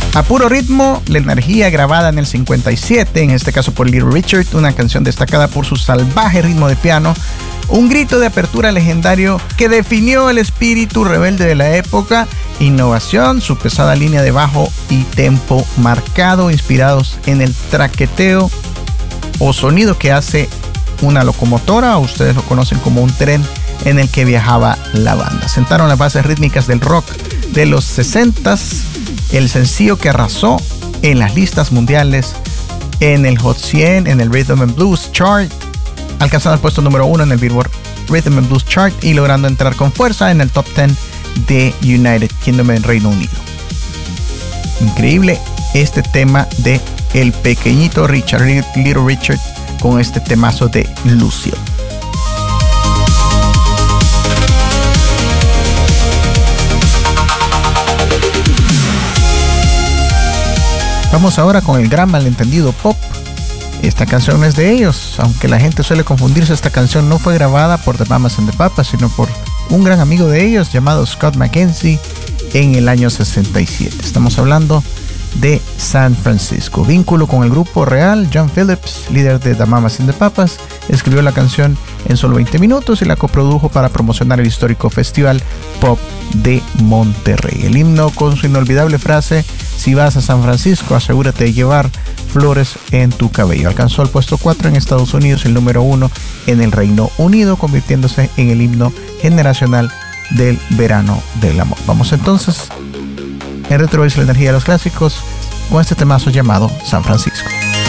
A puro ritmo, la energía grabada en el 57, en este caso por Little Richard, una canción destacada por su salvaje ritmo de piano, un grito de apertura legendario que definió el espíritu rebelde de la época, innovación, su pesada línea de bajo y tempo marcado, inspirados en el traqueteo o sonido que hace una locomotora, o ustedes lo conocen como un tren en el que viajaba la banda. Sentaron las bases rítmicas del rock de los 60s, el sencillo que arrasó en las listas mundiales, en el Hot 100, en el Rhythm and Blues Chart, alcanzando el puesto número 1 en el Billboard Rhythm and Blues Chart y logrando entrar con fuerza en el Top 10 de United Kingdom en Reino Unido. Increíble este tema de el pequeñito Richard, Little Richard, con este temazo de Lucille. Vamos ahora con el gran malentendido pop. Esta canción no es de ellos, aunque la gente suele confundirse. Esta canción no fue grabada por The Mamas and the Papas, sino por un gran amigo de ellos llamado Scott McKenzie en el año 67. Estamos hablando de San Francisco. Vínculo con el grupo real. John Phillips, líder de The Mamas and the Papas, escribió la canción en solo 20 minutos y la coprodujo para promocionar el histórico Festival Pop de Monterrey. El himno con su inolvidable frase: si vas a San Francisco, asegúrate de llevar flores en tu cabello. Alcanzó el puesto 4 en Estados Unidos, el número 1 en el Reino Unido, convirtiéndose en el himno generacional del verano del amor. Vamos entonces en Retro Voice, la energía de los clásicos, con este temazo llamado San Francisco.